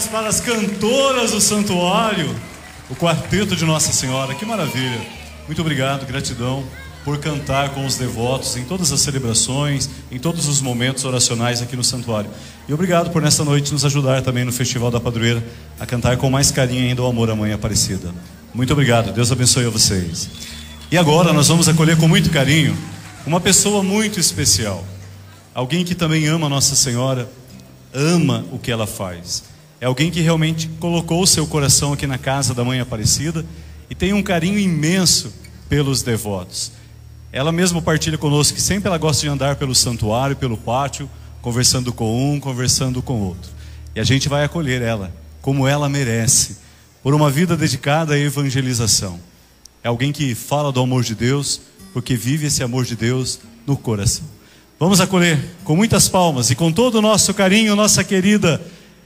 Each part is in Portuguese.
para as cantoras do santuário, o quarteto de Nossa Senhora. Que maravilha. Muito obrigado, gratidão por cantar com os devotos em todas as celebrações, em todos os momentos oracionais aqui no santuário. E obrigado por nesta noite nos ajudar também no Festival da Padroeira a cantar com mais carinho ainda o Amor à Mãe Aparecida. Muito obrigado, Deus abençoe a vocês. E agora nós vamos acolher com muito carinho uma pessoa muito especial, alguém que também ama Nossa Senhora, ama o que ela faz. É alguém que realmente colocou o seu coração aqui na casa da Mãe Aparecida e tem um carinho imenso pelos devotos. Ela mesma partilha conosco que sempre ela gosta de andar pelo santuário, pelo pátio, conversando com um, conversando com outro. E a gente vai acolher ela, como ela merece, por uma vida dedicada à evangelização. É alguém que fala do amor de Deus, porque vive esse amor de Deus no coração. Vamos acolher com muitas palmas e com todo o nosso carinho, nossa querida...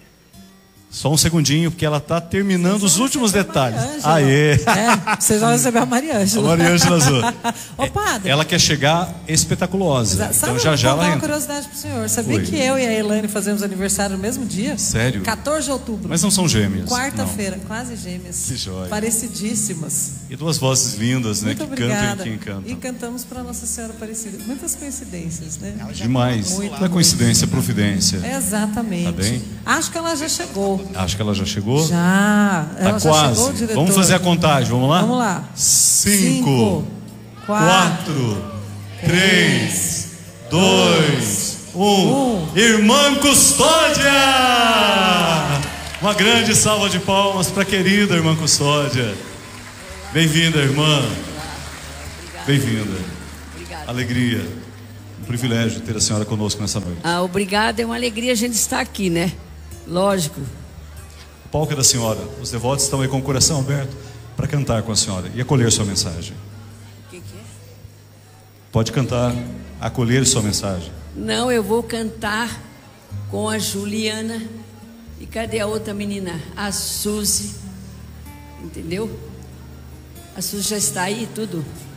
Só um segundinho, porque ela está terminando os últimos detalhes. Aê! Vocês vão receber a Maria Ângela. A Maria Ângela Azul. Ô, padre. Ela quer chegar espetaculosa. Sabe, então já ela uma entra. curiosidade para o senhor. Sabia Oi. que eu e a Elaine fazemos aniversário no mesmo dia? Sério? 14 de outubro. Mas não são gêmeas. Quarta-feira, quase gêmeas. Que joia. Parecidíssimas. E duas vozes lindas, né? Muito que obrigada. cantam e que encantam. E cantamos para Nossa Senhora Aparecida. Muitas coincidências, né? Demais. Muito. Não é coincidência, é providência. Exatamente. Tá bem? Acho que ela já chegou. Acho que ela já chegou. Já. Ela Tá já quase. chegou, diretor? Vamos fazer a contagem, vamos lá? Vamos lá. 5, 4, 3, 2, 1. Irmã Custódia! Uma grande salva de palmas para a querida Irmã Custódia. Bem-vinda, irmã. Bem-vinda. Alegria. Um privilégio ter a senhora conosco nessa noite. Obrigada, é uma alegria a gente estar aqui, né? Lógico. O palco é da senhora. Os devotos estão aí com o coração aberto para cantar com a senhora e acolher sua mensagem. O que é? Pode cantar, acolher sua mensagem. Não, eu vou cantar com a Juliana. E cadê a outra menina? A Suzy. Entendeu? A Suzy já está aí, tudo.